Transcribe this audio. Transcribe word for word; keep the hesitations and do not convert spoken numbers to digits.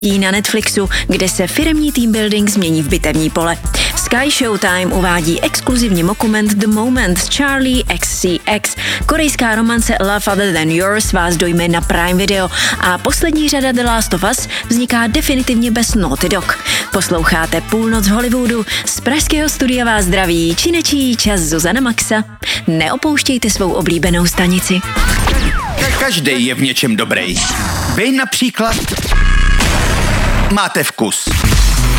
na Netflixu, kde se firemní team building změní v bitevní pole. Sky Showtime uvádí exkluzivní dokument The Moment s Charlie X C X. Korejská romance Love Other Than Yours vás dojme na Prime Video a poslední řada The Last of Us vzniká definitivně bez Naughty Dog. Posloucháte Půlnoc v Hollywoodu, z pražského studia vás zdraví činečí čas Zuzana Maxa. Neopouštějte svou oblíbenou stanici. Každý je v něčem dobrý. Vy například máte vkus.